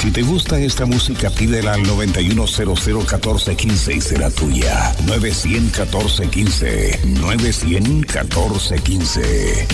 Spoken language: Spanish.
Si te gusta esta música, pídela al 91001415 y será tuya. 900-1415. 900-1415.